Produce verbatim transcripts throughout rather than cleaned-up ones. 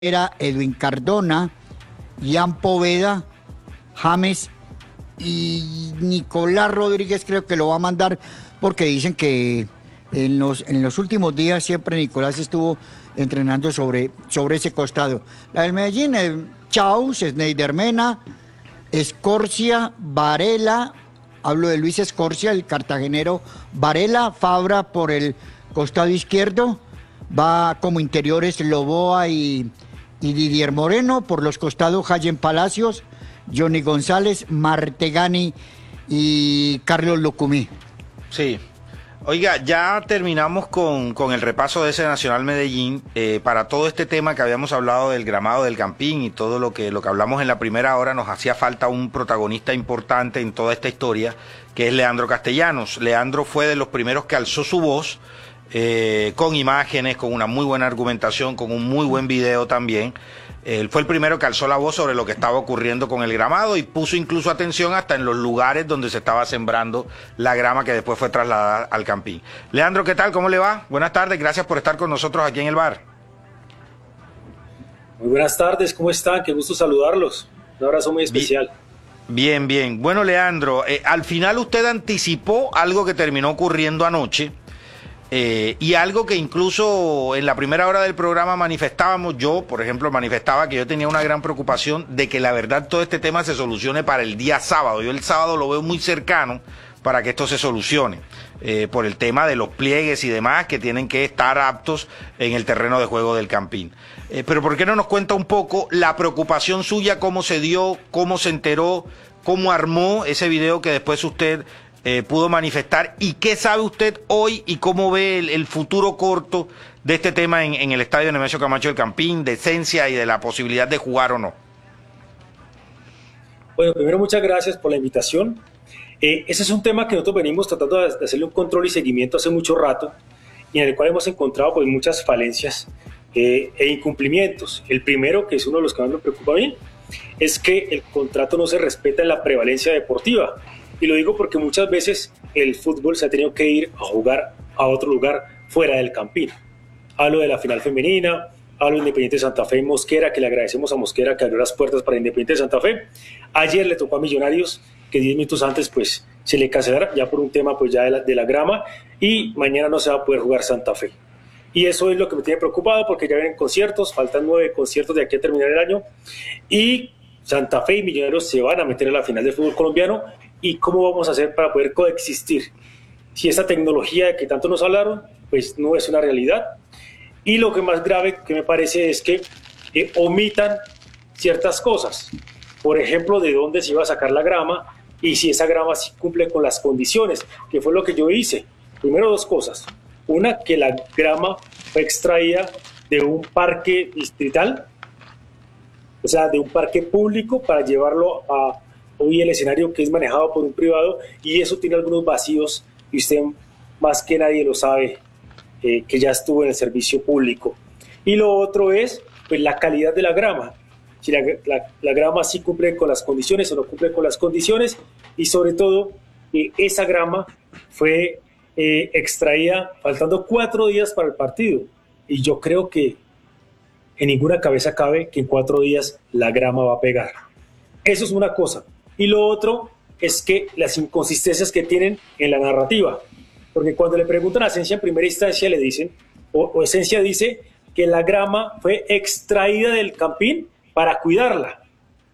era Edwin Cardona, Ian Poveda, James y Nicolás Rodríguez creo que lo va a mandar porque dicen que en los, en los últimos días siempre Nicolás estuvo entrenando sobre, sobre ese costado. La del Medellín, eh, Chaus, Sneidermena, Escorcia, Varela, hablo de Luis Escorcia, el cartagenero, Varela, Fabra por el costado izquierdo, va como interiores Loboa y, y Didier Moreno, por los costados Jayen Palacios, Johnny González, Martegani y Carlos Lucumí. Sí. Oiga, ya terminamos con, con el repaso de ese Nacional Medellín. Eh, para todo este tema que habíamos hablado del gramado del Campín y todo lo que, lo que hablamos en la primera hora, nos hacía falta un protagonista importante en toda esta historia, que es Leandro Castellanos. Leandro fue de los primeros que alzó su voz, eh, con imágenes, con una muy buena argumentación, con un muy buen video también. Él fue el primero que alzó la voz sobre lo que estaba ocurriendo con el gramado y puso incluso atención hasta en los lugares donde se estaba sembrando la grama que después fue trasladada al Campín. Leandro, ¿qué tal? ¿Cómo le va? Buenas tardes, gracias por estar con nosotros aquí en el bar. Muy buenas tardes, ¿cómo están? Qué gusto saludarlos. Un abrazo muy especial. Bien, bien. Bueno, Leandro, eh, al final usted anticipó algo que terminó ocurriendo anoche. Eh, y algo que incluso en la primera hora del programa manifestábamos, yo por ejemplo manifestaba que yo tenía una gran preocupación de que la verdad todo este tema se solucione para el día sábado. Yo el sábado lo veo muy cercano para que esto se solucione, eh, por el tema de los pliegues y demás que tienen que estar aptos en el terreno de juego del Campín. Eh, pero ¿por qué no nos cuenta un poco la preocupación suya, cómo se dio, cómo se enteró, cómo armó ese video que después usted Eh, pudo manifestar, y qué sabe usted hoy y cómo ve el, el futuro corto de este tema en, en el estadio Nemesio Camacho del Campín, de esencia y de la posibilidad de jugar o no? Bueno, primero muchas gracias por la invitación. Eh, ese es un tema que nosotros venimos tratando de hacerle un control y seguimiento hace mucho rato y en el cual hemos encontrado pues muchas falencias eh, e incumplimientos. El primero, que es uno de los que más me preocupa a mí, es que el contrato no se respeta en la prevalencia deportiva. Y lo digo porque muchas veces el fútbol se ha tenido que ir a jugar a otro lugar fuera del Campín. Hablo de la final femenina, hablo de Independiente de Santa Fe y Mosquera, que le agradecemos a Mosquera que abrió las puertas para Independiente de Santa Fe. Ayer le tocó a Millonarios, que diez minutos antes pues se le cancelara ya por un tema pues ya de la, de la grama, y mañana no se va a poder jugar Santa Fe. Y eso es lo que me tiene preocupado, porque ya vienen conciertos, faltan nueve conciertos de aquí a terminar el año, y Santa Fe y Millonarios se van a meter a la final del fútbol colombiano. ¿Y cómo vamos a hacer para poder coexistir? Si esta tecnología de que tanto nos hablaron, pues no es una realidad. Y lo que más grave que me parece es que eh, omitan ciertas cosas. Por ejemplo, de dónde se iba a sacar la grama y si esa grama sí cumple con las condiciones, que fue lo que yo hice. Primero, dos cosas. Una, que la grama fue extraída de un parque distrital, o sea, de un parque público, para llevarlo a hoy el escenario que es manejado por un privado, y eso tiene algunos vacíos y usted más que nadie lo sabe, eh, que ya estuvo en el servicio público. Y lo otro es pues la calidad de la grama, si la, la, la grama sí cumple con las condiciones o no cumple con las condiciones, y sobre todo eh, esa grama fue eh, extraída faltando cuatro días para el partido, y yo creo que en ninguna cabeza cabe que en cuatro días la grama va a pegar. Eso es una cosa. Y lo otro es que las inconsistencias que tienen en la narrativa, porque cuando le preguntan a Esencia en primera instancia le dicen, o, o Esencia dice que la grama fue extraída del Campín para cuidarla.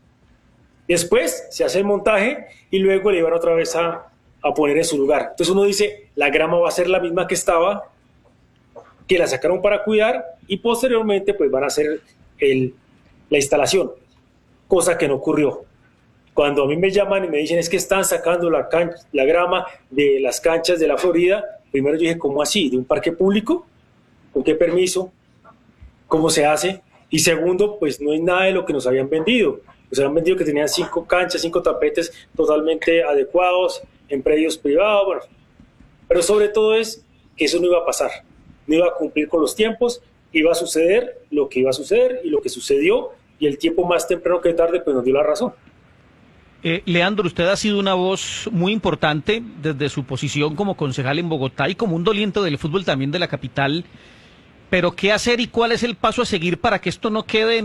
Después se hace el montaje y luego le van otra vez a, a poner en su lugar. Entonces uno dice, la grama va a ser la misma que estaba, que la sacaron para cuidar, y posteriormente pues van a hacer el, la instalación, cosa que no ocurrió. Cuando a mí me llaman y me dicen es que están sacando la, cancha, la grama de las canchas de la Florida, primero yo dije, ¿cómo así? ¿De un parque público? ¿Con qué permiso? ¿Cómo se hace? Y segundo, pues no es nada de lo que nos habían vendido. Nos habían vendido que tenían cinco canchas, cinco tapetes totalmente adecuados en predios privados, bueno. Pero sobre todo es que eso no iba a pasar, no iba a cumplir con los tiempos, iba a suceder lo que iba a suceder y lo que sucedió, y el tiempo más temprano que tarde pues nos dio la razón. Eh, Leandro, usted ha sido una voz muy importante desde su posición como concejal en Bogotá y como un doliente del fútbol también de la capital, pero ¿qué hacer y cuál es el paso a seguir para que esto no quede